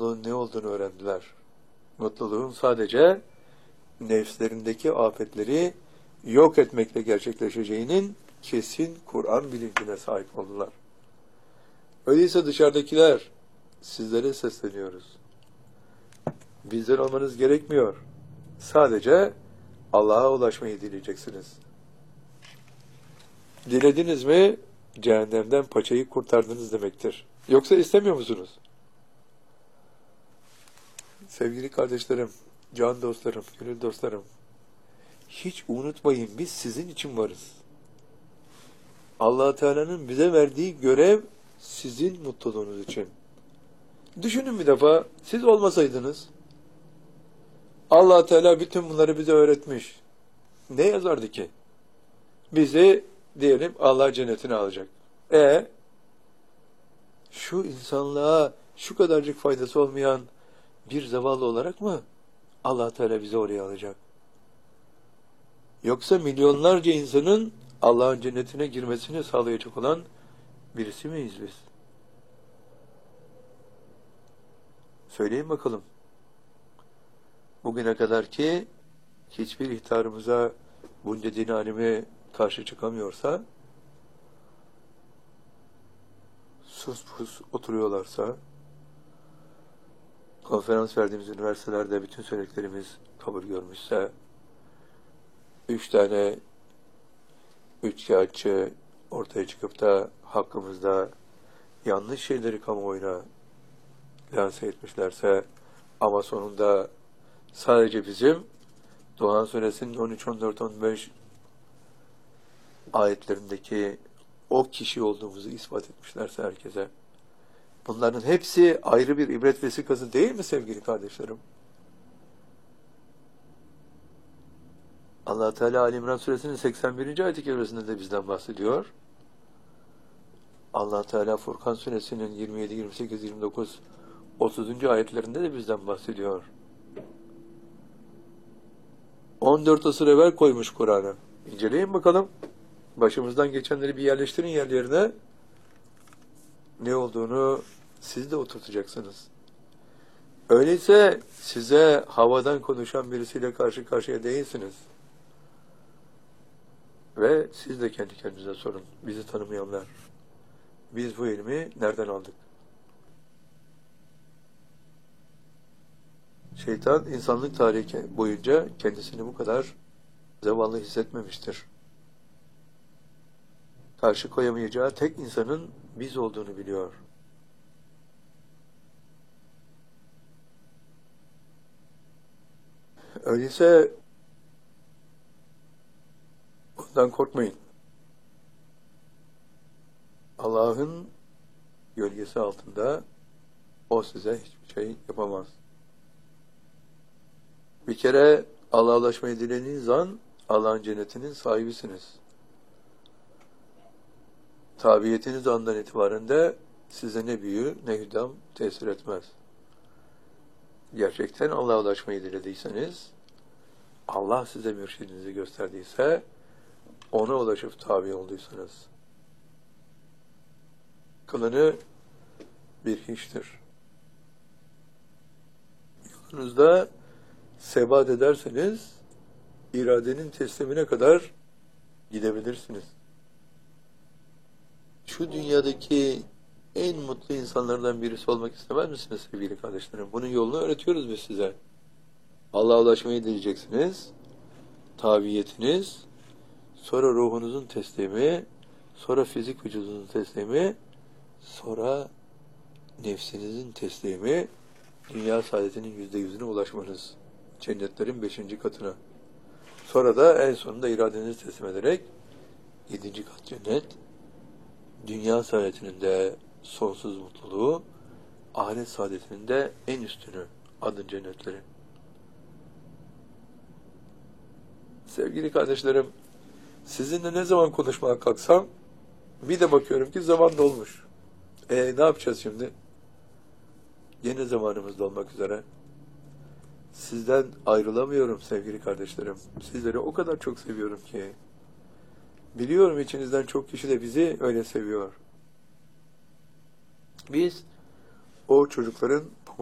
mutluluğun ne olduğunu öğrendiler. Mutluluğun sadece nefslerindeki afetleri yok etmekle gerçekleşeceğinin kesin Kur'an bilincine sahip oldular. Öyleyse dışarıdakiler, sizlere sesleniyoruz. Bizden olmanız gerekmiyor. Sadece Allah'a ulaşmayı dileyeceksiniz. Dilediniz mi, cehennemden paçayı kurtardınız demektir. Yoksa istemiyor musunuz? Sevgili kardeşlerim, can dostlarım, gönül dostlarım, hiç unutmayın, biz sizin için varız. Allah Teala'nın bize verdiği görev sizin mutluluğunuz için. Düşünün bir defa, siz olmasaydınız, Allah Teala bütün bunları bize öğretmiş. Ne yazardı ki? Bizi diyelim Allah cennetine alacak. Şu insanlığa şu kadarcık faydası olmayan bir zavallı olarak mı Allah Teala bizi oraya alacak? Yoksa milyonlarca insanın Allah'ın cennetine girmesini sağlayacak olan birisi miyiz biz? Söyleyin bakalım. Bugüne kadar ki hiçbir ihtarımıza bunca din alimi karşı çıkamıyorsa, sus pus oturuyorlarsa, konferans verdiğimiz üniversitelerde bütün söylediklerimiz kabul görmüşse, 3 tane üçkağıtçı ortaya çıkıp da hakkımızda yanlış şeyleri kamuoyuna lanse etmişlerse, ama sonunda sadece bizim Doğan Suresinin 13, 14, 15 ayetlerindeki o kişi olduğumuzu ispat etmişlerse herkese, bunların hepsi ayrı bir ibret vesikası değil mi sevgili kardeşlerim? Allah Teala Ali İmran Suresinin 81. ayet-i kerimesinde de bizden bahsediyor. Allah Teala Furkan Suresinin 27, 28, 29, 30. ayetlerinde de bizden bahsediyor. 14 asır evvel koymuş Kur'an'ı. İnceleyin bakalım. Başımızdan geçenleri bir yerleştirin yerlerine. Ne olduğunu siz de oturtacaksınız. Öyleyse size havadan konuşan birisiyle karşı karşıya değilsiniz. Ve siz de kendi kendinize sorun. Bizi tanımayanlar. Biz bu ilmi nereden aldık? Şeytan insanlık tarihi boyunca kendisini bu kadar zavallı hissetmemiştir. Karşı koyamayacağı tek insanın biz olduğunu biliyor. Öyleyse bundan korkmayın. Allah'ın gölgesi altında o size hiçbir şey yapamaz. Bir kere Allah'a ulaşmayı dilediğiniz an Allah'ın cennetinin sahibisiniz. Tabiyetiniz andan itibaren de size ne büyü ne hüdam tesir etmez. Gerçekten Allah'a ulaşmayı dilediyseniz, Allah size mürşidinizi gösterdiyse, ona ulaşıp tabi olduysanız, kalanı bir hiçtir. Yolunuzda sebat ederseniz, iradenin teslimine kadar gidebilirsiniz. Şu dünyadaki en mutlu insanlardan birisi olmak istemez misiniz sevgili kardeşlerim? Bunun yolunu öğretiyoruz biz size. Allah'a ulaşmayı dileyeceksiniz. Tabiyetiniz, sonra ruhunuzun teslimi, sonra fizik vücudunuzun teslimi, sonra nefsinizin teslimi, dünya saadetinin %100'üne ulaşmanız. Cennetlerin 5. katına. Sonra da en sonunda iradenizi teslim ederek 7. kat cennet, dünya saadetinin de sonsuz mutluluğu, ahiret saadetinin de en üstünü, adın cennetleri. Sevgili kardeşlerim, sizinle ne zaman konuşmaya kalksam, bir de bakıyorum ki zaman dolmuş. Ne yapacağız şimdi? Yeni zamanımız dolmak üzere. Sizden ayrılamıyorum sevgili kardeşlerim. Sizleri o kadar çok seviyorum ki. Biliyorum içinizden çok kişi de bizi öyle seviyor. Biz o çocukların